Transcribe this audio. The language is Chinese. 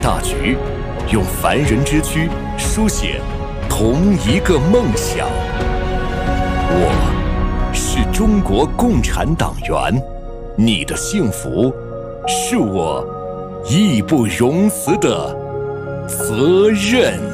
大局，用凡人之躯书写同一个梦想。我是中国共产党员，你的幸福是我义不容辞的责任。